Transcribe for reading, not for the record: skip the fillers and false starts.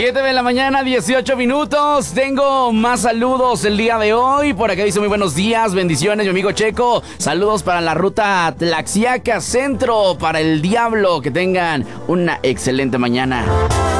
7 de la mañana, 18 minutos. Tengo más saludos el día de hoy. Por acá dice muy buenos días, bendiciones, mi amigo Checo. Saludos para la ruta Tlaxiaca Centro, para el Diablo. Que tengan una excelente mañana.